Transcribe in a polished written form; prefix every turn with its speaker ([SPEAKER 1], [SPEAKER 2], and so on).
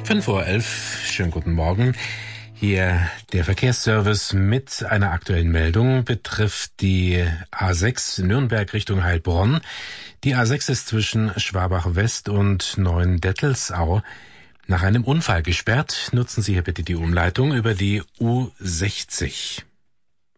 [SPEAKER 1] 5:11 Uhr, schönen guten Morgen. Hier der Verkehrsservice mit einer aktuellen Meldung betrifft die A6 Nürnberg Richtung Heilbronn. Die A6 ist zwischen Schwabach West und Neuendettelsau nach einem Unfall gesperrt. Nutzen Sie hier bitte die Umleitung über die U60.